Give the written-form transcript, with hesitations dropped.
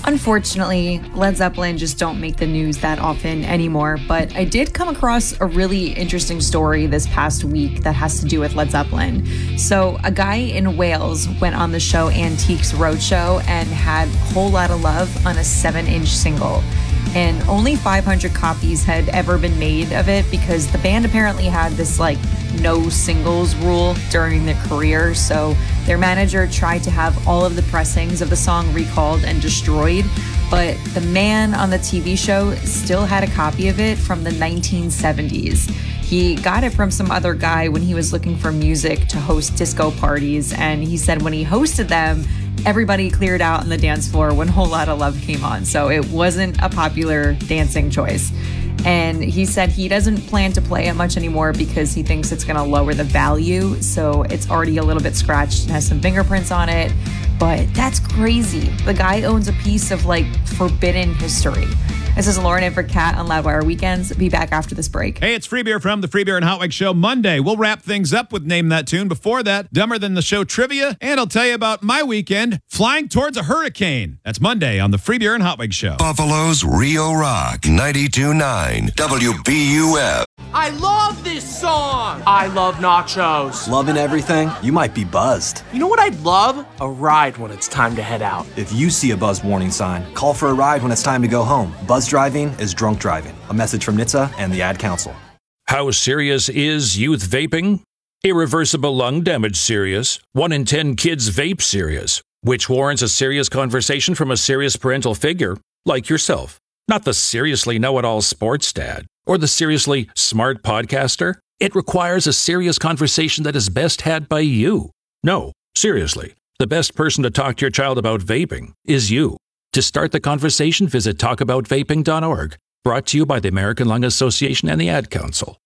Unfortunately, Led Zeppelin just don't make the news that often anymore, but I did come across a really interesting story this past week that has to do with Led Zeppelin. So a guy in Wales went on the show Antiques Roadshow and had Whole Lotta Love on a 7-inch single. And only 500 copies had ever been made of it because the band apparently had this no singles rule during their career. So their manager tried to have all of the pressings of the song recalled and destroyed. But the man on the TV show still had a copy of it from the 1970s. He got it from some other guy when he was looking for music to host disco parties. And he said when he hosted them, everybody cleared out on the dance floor when Whole Lotta Love came on. So it wasn't a popular dancing choice. And he said he doesn't plan to play it much anymore because he thinks it's going to lower the value. So it's already a little bit scratched and has some fingerprints on it. But that's crazy. The guy owns a piece of forbidden history. This is Lauren in for Kat on Loudwire Weekends. Be back after this break. Hey, it's Free Beer from the Free Beer and Hot Wings Show Monday. We'll wrap things up with Name That Tune. Before that, Dumber Than the Show trivia, and I'll tell you about my weekend flying towards a hurricane. That's Monday on the Free Beer and Hot Wings Show. Buffalo's Rio Rock 92.9 WBUF. I love this song. I love nachos. Loving everything? You might be buzzed. You know what I'd love? A ride when it's time to head out. If you see a buzz warning sign, call for a ride when it's time to go home. Buzz driving is drunk driving. A message from NHTSA and the Ad Council. How serious is youth vaping? Irreversible lung damage serious. 1 in 10 kids vape serious, which warrants a serious conversation from a serious parental figure like yourself. Not the seriously know-it-all sports dad or the seriously smart podcaster. It requires a serious conversation that is best had by you. No, seriously, the best person to talk to your child about vaping is you. To start the conversation, visit talkaboutvaping.org. Brought to you by the American Lung Association and the Ad Council.